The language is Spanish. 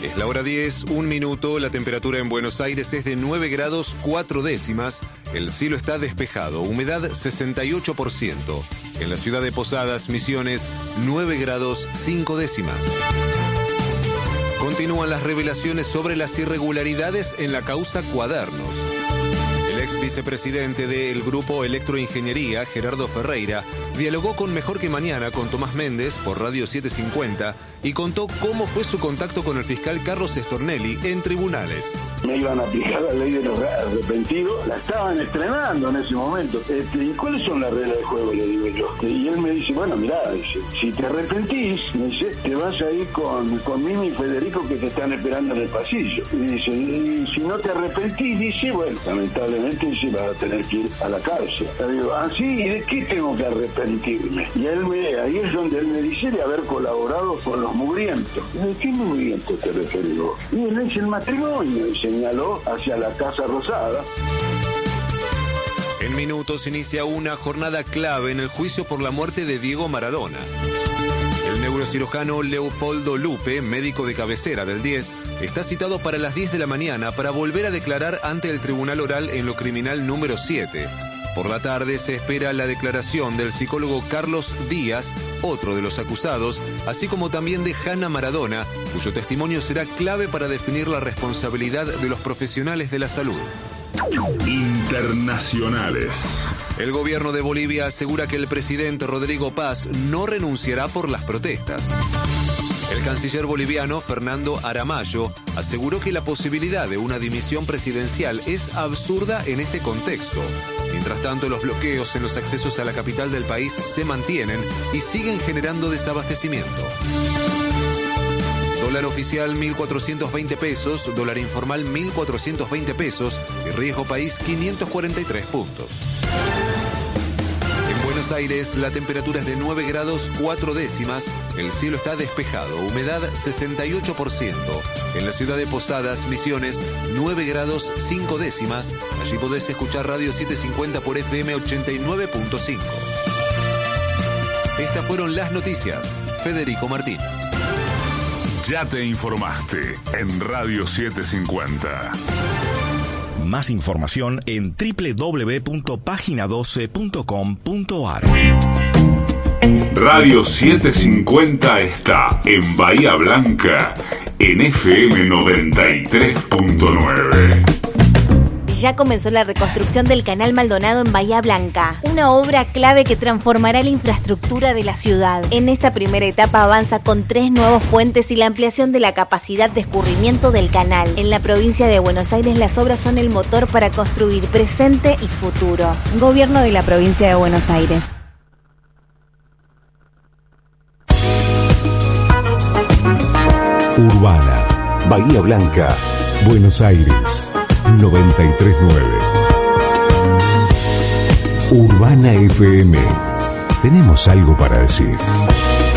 Es la hora 10, 1 minuto. La temperatura en Buenos Aires es de 9 grados 4 décimas. El cielo está despejado, humedad 68%. En la ciudad de Posadas, Misiones, 9 grados 5 décimas. Continúan las revelaciones sobre las irregularidades en la causa Cuadernos. El ex vicepresidente del Grupo Electroingeniería, Gerardo Ferreira, dialogó con Mejor que Mañana con Tomás Méndez por Radio 750 y contó cómo fue su contacto con el fiscal Carlos Stornelli en tribunales. Me iban a aplicar la ley de los arrepentidos, la estaban estrenando en ese momento. ¿Y cuáles son las reglas de juego? Le digo yo. Y él me dice, bueno, mirá, dice, si te arrepentís, me dice, te vas a ir con Mimi y Federico que te están esperando en el pasillo. Y dice, y si no te arrepentís, dice, bueno, lamentablemente dice, vas a tener que ir a la cárcel. Le digo, ¿sí? ¿Y de qué tengo que arrepentirme? Y ahí es donde él me dice de haber colaborado con los mugrientos. ¿De qué mugrientos te referís vos? Y él dice el matrimonio y señaló hacia la Casa Rosada. En minutos inicia una jornada clave en el juicio por la muerte de Diego Maradona. El neurocirujano Leopoldo Lupe, médico de cabecera del 10, está citado para las 10 de la mañana para volver a declarar ante el Tribunal Oral en lo Criminal número 7. Por la tarde se espera la declaración del psicólogo Carlos Díaz, otro de los acusados, así como también de Hanna Maradona, cuyo testimonio será clave para definir la responsabilidad de los profesionales de la salud. Internacionales. El gobierno de Bolivia asegura que el presidente Rodrigo Paz no renunciará por las protestas. El canciller boliviano Fernando Aramayo aseguró que la posibilidad de una dimisión presidencial es absurda en este contexto. Mientras tanto, los bloqueos en los accesos a la capital del país se mantienen y siguen generando desabastecimiento. Dólar oficial 1.420 pesos, dólar informal 1.420 pesos y riesgo país 543 puntos. En Buenos Aires la temperatura es de 9 grados 4 décimas, el cielo está despejado, humedad 68%. En la ciudad de Posadas, Misiones, 9 grados 5 décimas. Allí podés escuchar Radio 750 por FM 89.5. Estas fueron las noticias. Federico Martín. Ya te informaste en Radio 750. Más información en www.pagina12.com.ar. Radio 750 está en Bahía Blanca en FM 93.9. Ya comenzó la reconstrucción del Canal Maldonado en Bahía Blanca, una obra clave que transformará la infraestructura de la ciudad. En esta primera etapa avanza con 3 nuevos puentes y la ampliación de la capacidad de escurrimiento del canal. En la provincia de Buenos Aires las obras son el motor para construir presente y futuro. Gobierno de la provincia de Buenos Aires. Urbana, Bahía Blanca, Buenos Aires. 93.9 Urbana FM. Tenemos algo para decir.